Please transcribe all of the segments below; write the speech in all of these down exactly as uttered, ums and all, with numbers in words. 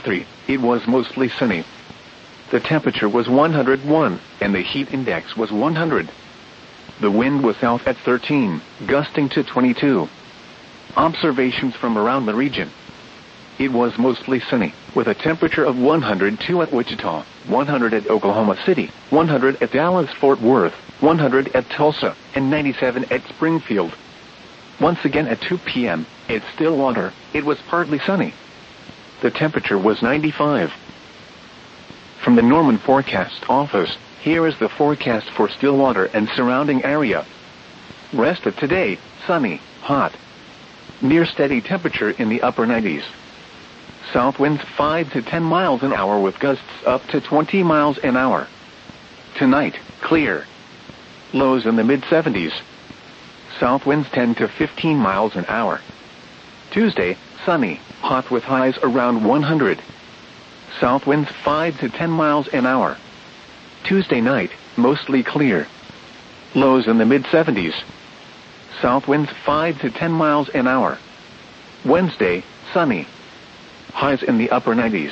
Guthrie, it was mostly sunny. The temperature was one hundred one, and the heat index was one hundred. The wind was south at thirteen, gusting to twenty-two. Observations from around the region. It was mostly sunny, with a temperature of one hundred two at Wichita, one hundred at Oklahoma City, one hundred at Dallas-Fort Worth, one hundred at Tulsa, and ninety-seven at Springfield. Once again at two p m, at Stillwater, it was partly sunny. The temperature was ninety-five. From the Norman Forecast Office, here is the forecast for Stillwater and surrounding area. Rest of today, sunny, hot. Near steady temperature in the upper nineties. South winds five to ten miles an hour with gusts up to twenty miles an hour. Tonight, clear. Lows in the mid seventies. South winds ten to fifteen miles an hour. Tuesday, sunny, hot with highs around one hundred. South winds five to ten miles an hour. Tuesday night, mostly clear. Lows in the mid seventies. South winds five to ten miles an hour. Wednesday, sunny. Highs in the upper nineties.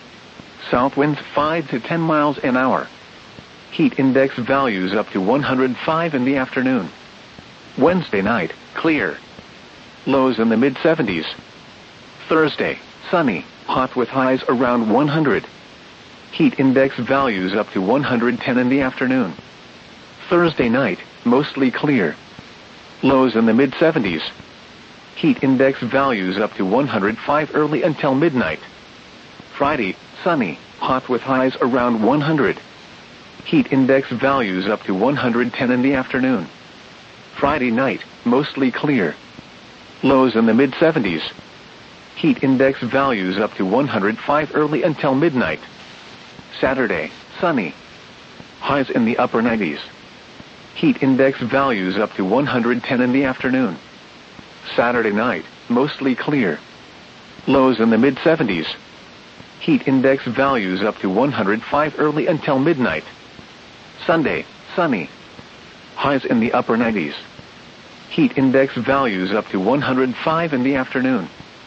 South winds five to ten miles an hour. Heat index values up to one hundred five in the afternoon. Wednesday night, clear. Lows in the mid seventies. Thursday, sunny, hot with highs around one hundred. Heat index values up to one hundred ten in the afternoon. Thursday night, mostly clear. Lows in the mid seventies. Heat index values up to one hundred five early until midnight. Friday, sunny, hot with highs around one hundred. Heat index values up to one hundred ten in the afternoon. Friday night, mostly clear. Lows in the mid seventies. Heat index values up to one hundred five early until midnight. Saturday, sunny. Highs in the upper nineties. Heat index values up to one hundred ten in the afternoon. Saturday night, mostly clear. Lows in the mid seventies. Heat index values up to one hundred five early until midnight. Sunday, sunny. Highs in the upper nineties. Heat index values up to one hundred five in the afternoon.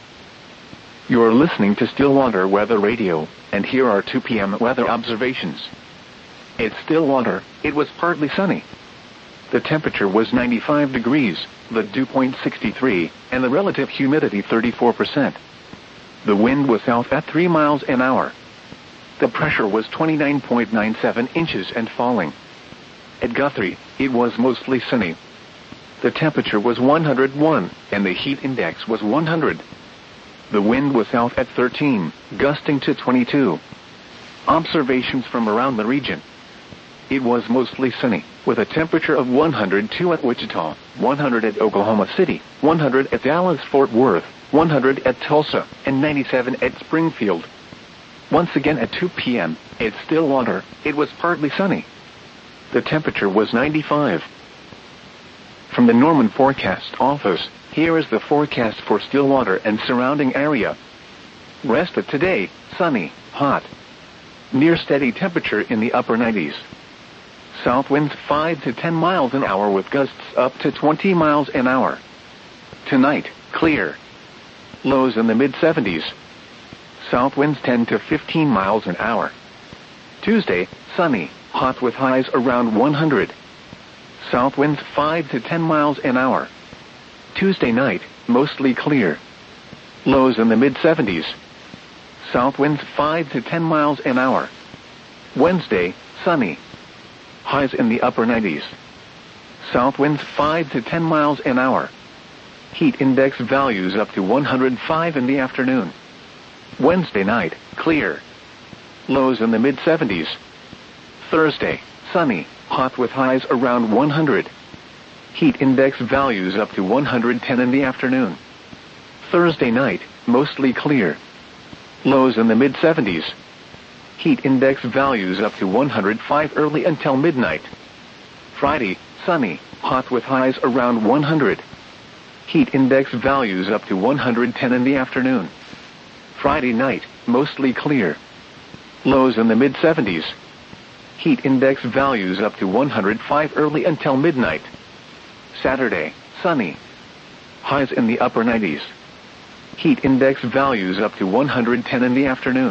You're listening to Stillwater Weather Radio, and here are two p m weather observations. At Stillwater, it was partly sunny. The temperature was ninety-five degrees, the dew point sixty-three, and the relative humidity thirty-four percent. The wind was south at three miles an hour. The pressure was twenty-nine point nine seven inches and falling. At Guthrie, it was mostly sunny. The temperature was one hundred one, and the heat index was one hundred. The wind was south at thirteen, gusting to twenty-two. Observations from around the region. It was mostly sunny, with a temperature of one hundred two at Wichita, one hundred at Oklahoma City, one hundred at Dallas-Fort Worth, one hundred at Tulsa, and ninety-seven at Springfield. Once again at two p m, at Stillwater, it was partly sunny. The temperature was ninety-five. From the Norman Forecast Office, here is the forecast for Stillwater and surrounding area. Rest of today, sunny, hot. Near steady temperature in the upper nineties. South winds five to ten miles an hour with gusts up to twenty miles an hour. Tonight, clear. Lows in the mid seventies. South winds ten to fifteen miles an hour. Tuesday, sunny, hot with highs around one hundred. South winds five to ten miles an hour. Tuesday night, mostly clear. Lows in the mid seventies. South winds five to ten miles an hour. Wednesday, sunny. Highs in the upper nineties. South winds five to ten miles an hour. Heat index values up to one hundred five in the afternoon. Wednesday night, clear. Lows in the mid seventies. Thursday, sunny, hot with highs around one hundred. Heat index values up to one hundred ten in the afternoon. Thursday night, mostly clear. Lows in the mid seventies. Heat index values up to one hundred five early until midnight. Friday, sunny, hot with highs around one hundred. Heat index values up to one hundred ten in the afternoon. Friday night, mostly clear. Lows in the mid seventies. Heat index values up to one hundred five early until midnight. Saturday, sunny. Highs in the upper nineties. Heat index values up to one hundred ten in the afternoon.